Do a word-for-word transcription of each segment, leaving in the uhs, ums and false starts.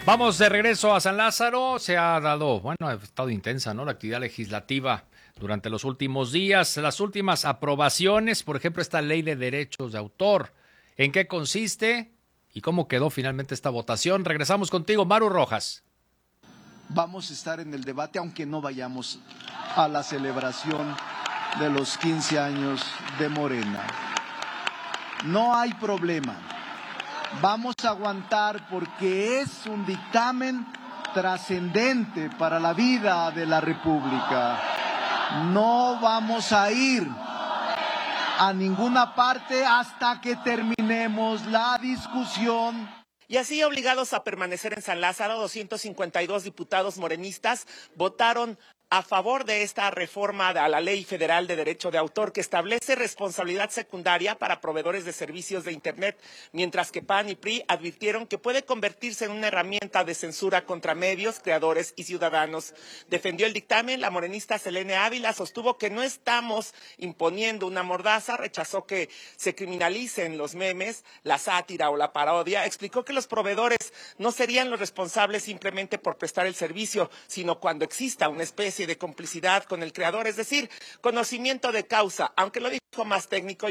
Vamos de regreso a San Lázaro. Se ha dado, bueno, ha estado intensa, ¿no?, la actividad legislativa durante los últimos días. Las últimas aprobaciones, por ejemplo, esta ley de derechos de autor. ¿En qué consiste y cómo quedó finalmente esta votación? Regresamos contigo, Maru Rojas. Vamos a estar en el debate, aunque no vayamos a la celebración de los quince años de Morena. No hay problema. Vamos a aguantar porque es un dictamen trascendente para la vida de la República. No vamos a ir a ninguna parte hasta que terminemos la discusión. Y así, obligados a permanecer en San Lázaro, doscientos cincuenta y dos diputados morenistas votaron a favor de esta reforma a la Ley Federal de Derecho de Autor, que establece responsabilidad secundaria para proveedores de servicios de Internet, mientras que P A N y P R I advirtieron que puede convertirse en una herramienta de censura contra medios, creadores y ciudadanos. Defendió el dictamen la morenista Selene Ávila, sostuvo que no estamos imponiendo una mordaza, rechazó que se criminalicen los memes, la sátira o la parodia, explicó que los proveedores no serían los responsables simplemente por prestar el servicio, sino cuando exista una especie de complicidad con el creador, es decir, conocimiento de causa, aunque lo dijo más técnico y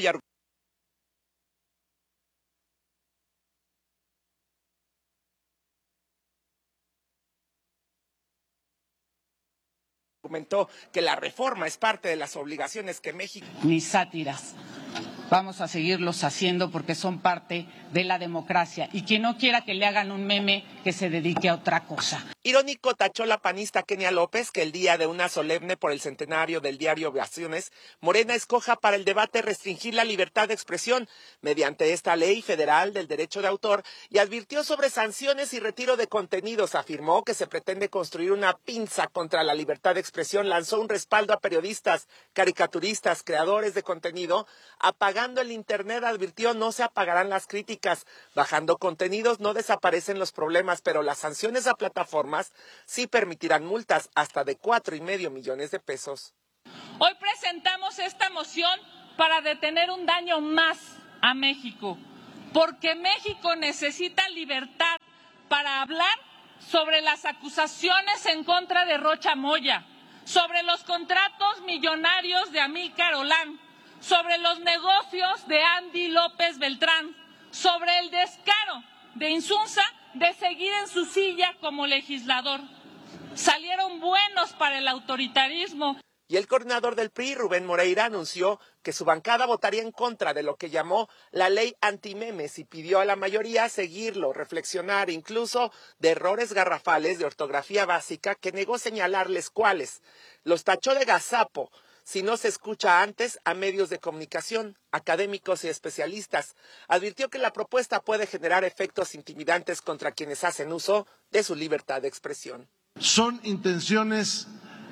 argumentó que la reforma es parte de las obligaciones que México... Ni sátiras. Vamos a seguirlos haciendo porque son parte de la democracia. Y quien no quiera que le hagan un meme, que se dedique a otra cosa. Irónico tachó la panista Kenia López que el día de una solemne por el centenario del diario Ovaciones, Morena escoja para el debate restringir la libertad de expresión mediante esta ley federal del derecho de autor y advirtió sobre sanciones y retiro de contenidos. Afirmó que se pretende construir una pinza contra la libertad de expresión. Lanzó un respaldo a periodistas, caricaturistas, creadores de contenido. Apagando el Internet, advirtió, no se apagarán las críticas. Bajando contenidos no desaparecen los problemas, pero las sanciones a plataformas sí permitirán multas hasta de cuatro y medio millones de pesos. Hoy presentamos esta moción para detener un daño más a México, porque México necesita libertad para hablar sobre las acusaciones en contra de Rocha Moya, sobre los contratos millonarios de Amílcar Olán, sobre los negocios de Andy López Beltrán, sobre el descaro de Insunza de seguir en su silla como legislador. Salieron buenos para el autoritarismo. Y el coordinador del P R I, Rubén Moreira, anunció que su bancada votaría en contra de lo que llamó la ley antimemes y pidió a la mayoría seguirlo, reflexionar incluso de errores garrafales de ortografía básica que negó señalarles cuáles. Los tachó de gazapo si no se escucha antes a medios de comunicación, académicos y especialistas. Advirtió que la propuesta puede generar efectos intimidantes contra quienes hacen uso de su libertad de expresión. Son intenciones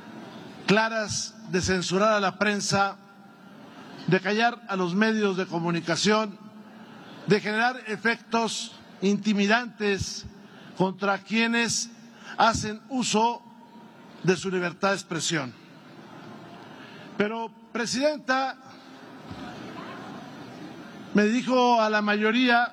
claras de censurar a la prensa, de callar a los medios de comunicación, de generar efectos intimidantes contra quienes hacen uso de su libertad de expresión. Pero, Presidenta, me dirijo a la mayoría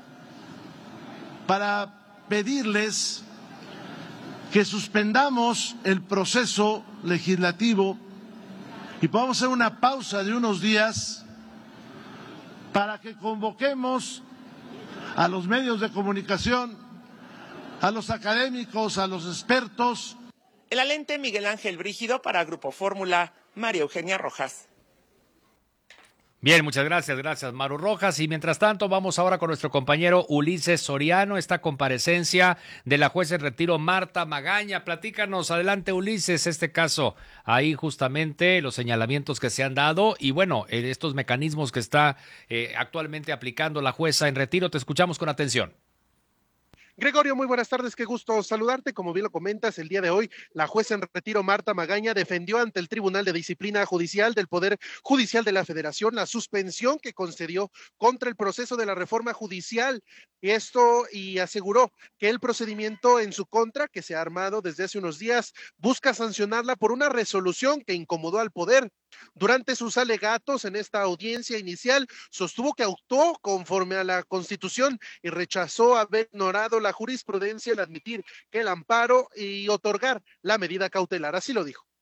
para pedirles que suspendamos el proceso legislativo y podamos hacer una pausa de unos días para que convoquemos a los medios de comunicación, a los académicos, a los expertos. En la lente, Miguel Ángel Brígido para Grupo Fórmula, María Eugenia Rojas. Bien, muchas gracias, gracias Maru Rojas. Y mientras tanto vamos ahora con nuestro compañero Ulises Soriano, esta comparecencia de la jueza en retiro Marta Magaña. Platícanos, adelante Ulises, este caso, ahí justamente los señalamientos que se han dado y bueno, estos mecanismos que está eh, actualmente aplicando la jueza en retiro. Te escuchamos con atención. Gregorio, muy buenas tardes, qué gusto saludarte. Como bien lo comentas, el día de hoy la jueza en retiro Marta Magaña defendió ante el Tribunal de Disciplina Judicial del Poder Judicial de la Federación la suspensión que concedió contra el proceso de la reforma judicial. Y esto y aseguró que el procedimiento en su contra, que se ha armado desde hace unos días, busca sancionarla por una resolución que incomodó al Poder. Durante sus alegatos en esta audiencia inicial, sostuvo que actuó conforme a la Constitución y rechazó haber ignorado la jurisprudencia al admitir que el amparo y otorgar la medida cautelar. Así lo dijo.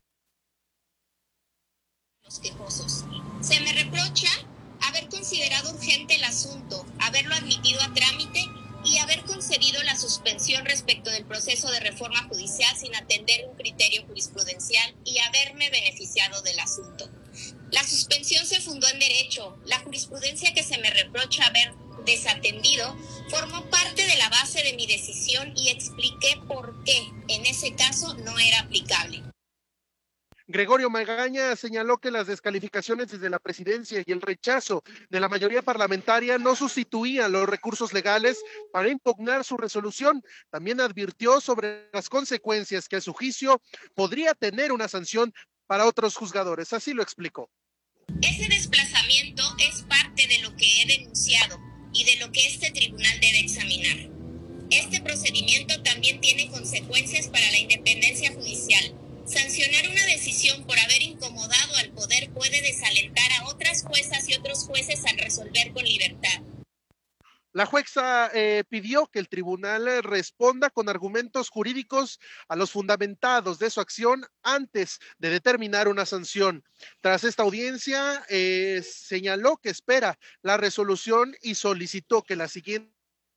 Los quejosos. Se me reprocha haber considerado urgente el asunto, haberlo admitido a trámite y haber concedido la suspensión respecto del proceso de reforma judicial sin atender un criterio jurisprudencial y haberme beneficiado del asunto. La suspensión se fundó en derecho. La jurisprudencia que se me reprocha haber desatendido formó parte de la base de mi decisión y expliqué por qué en ese caso no era aplicable. Gregorio Magaña señaló que las descalificaciones desde la presidencia y el rechazo de la mayoría parlamentaria no sustituían los recursos legales para impugnar su resolución. También advirtió sobre las consecuencias que a su juicio podría tener una sanción para otros juzgadores. Así lo explicó. Ese desplazamiento es parte de lo que he denunciado y de lo que este tribunal debe examinar. Este procedimiento también tiene consecuencias para la independencia judicial. Sancionar una decisión por haber incomodado al poder puede desalentar a otras juezas y otros jueces al resolver con libertad. La jueza eh, pidió que el tribunal eh, responda con argumentos jurídicos a los fundamentados de su acción antes de determinar una sanción. Tras esta audiencia, eh, señaló que espera la resolución y solicitó que la siguiente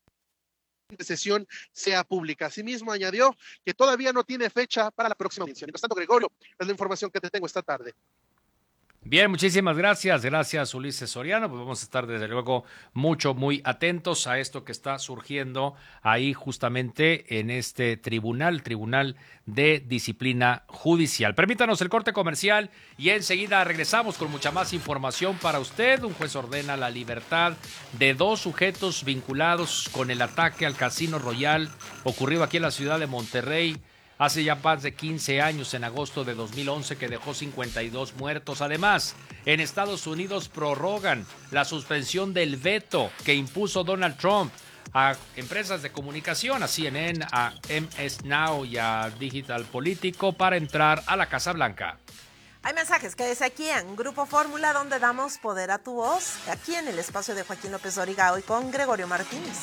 sesión sea pública. Asimismo, añadió que todavía no tiene fecha para la próxima audiencia. Mientras tanto, Gregorio, es la información que te tengo esta tarde. Bien, muchísimas gracias. Gracias, Ulises Soriano. Pues vamos a estar desde luego mucho, muy atentos a esto que está surgiendo ahí justamente en este tribunal, Tribunal de Disciplina Judicial. Permítanos el corte comercial y enseguida regresamos con mucha más información para usted. Un juez ordena la libertad de dos sujetos vinculados con el ataque al Casino Royal ocurrido aquí en la ciudad de Monterrey hace ya más de quince años, en agosto de dos mil once, que dejó cincuenta y dos muertos. Además, en Estados Unidos prorrogan la suspensión del veto que impuso Donald Trump a empresas de comunicación, a C N N, a M S Now y a Digital Político para entrar a la Casa Blanca. Hay mensajes, quédese aquí en Grupo Fórmula, donde damos poder a tu voz, aquí en el espacio de Joaquín López Dóriga, hoy con Gregorio Martínez.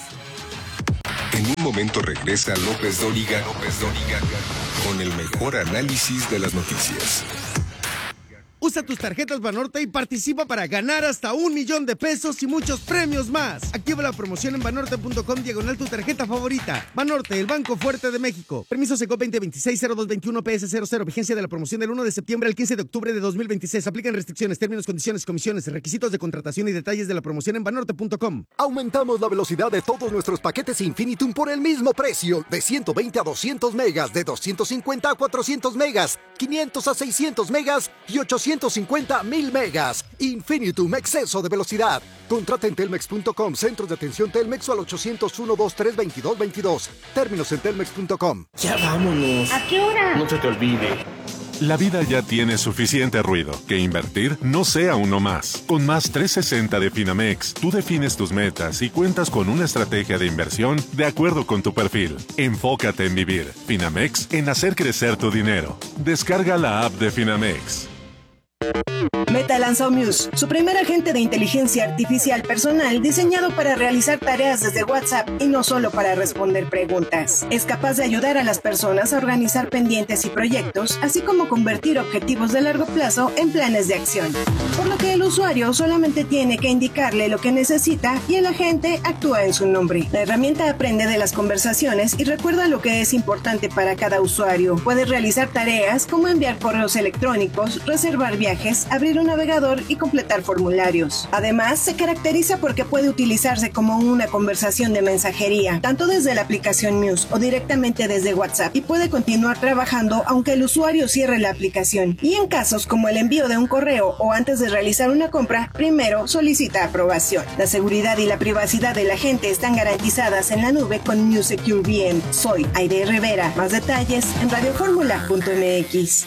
En un momento regresa López Dóriga, López Dóriga, con el mejor análisis de las noticias. Usa tus tarjetas Banorte y participa para ganar hasta un millón de pesos y muchos premios más. Activa la promoción en banorte punto com diagonal tu tarjeta favorita. Banorte, el banco fuerte de México. Permiso Secop veinte veintiséis cero dos veintiuno P S cero cero. Vigencia de la promoción del uno de septiembre al quince de octubre de dos mil veintiséis. Aplican restricciones, términos, condiciones, comisiones, requisitos de contratación y detalles de la promoción en banorte punto com. Aumentamos la velocidad de todos nuestros paquetes Infinitum por el mismo precio. De ciento veinte a doscientos megas, de doscientos cincuenta a cuatrocientos megas, quinientos a seiscientos megas y ochocientos cincuenta mil megas. Infinitum, exceso de velocidad. Contrata en telmex punto com, centros de atención Telmex o al ochocientos uno, veintitrés, veintidós, veintidós. Términos en telmex punto com. Ya vámonos. ¿A qué hora? No se te olvide. La vida ya tiene suficiente ruido, que invertir no sea uno más. Con Más trescientos sesenta de Finamex, tú defines tus metas y cuentas con una estrategia de inversión de acuerdo con tu perfil. Enfócate en vivir. Finamex, en hacer crecer tu dinero. Descarga la app de Finamex. Meta lanzó Muse, su primer agente de inteligencia artificial personal diseñado para realizar tareas desde WhatsApp y no solo para responder preguntas. Es capaz de ayudar a las personas a organizar pendientes y proyectos, así como convertir objetivos de largo plazo en planes de acción. Por lo que el usuario solamente tiene que indicarle lo que necesita y el agente actúa en su nombre. La herramienta aprende de las conversaciones y recuerda lo que es importante para cada usuario. Puede realizar tareas como enviar correos electrónicos, reservar viajes, abrir un navegador y completar formularios. Además, se caracteriza porque puede utilizarse como una conversación de mensajería, tanto desde la aplicación Muse o directamente desde WhatsApp, y puede continuar trabajando aunque el usuario cierre la aplicación. Y en casos como el envío de un correo o antes de realizar una compra, primero solicita aprobación. La seguridad y la privacidad de la gente están garantizadas en la nube con Muse Secure V M. Soy Aide Rivera. Más detalles en radio fórmula punto m x.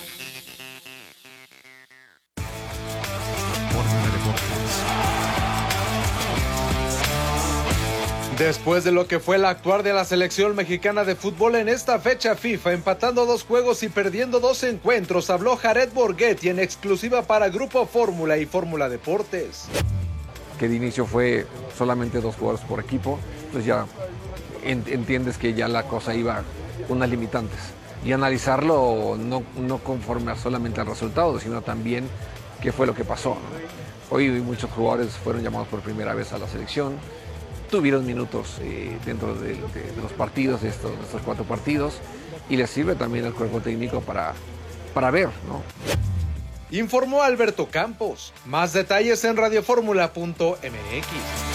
Después de lo que fue el actuar de la selección mexicana de fútbol en esta fecha FIFA, empatando dos juegos y perdiendo dos encuentros, habló Jared Borghetti en exclusiva para Grupo Fórmula y Fórmula Deportes. Que de inicio fue solamente dos jugadores por equipo, pues ya entiendes que ya la cosa iba con unas limitantes. Y analizarlo no, no conforme a solamente al resultado, sino también qué fue lo que pasó, ¿no? Hoy muchos jugadores fueron llamados por primera vez a la selección, tuvieron minutos eh, dentro de, de, de los partidos, de estos, de estos cuatro partidos, y les sirve también al cuerpo técnico para, para ver, ¿no? Informó Alberto Campos. Más detalles en radioformula punto m x.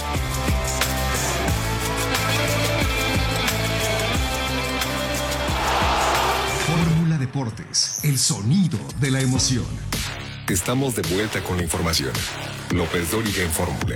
Fórmula Deportes, el sonido de la emoción. Estamos de vuelta con la información. López Dóriga en Fórmula.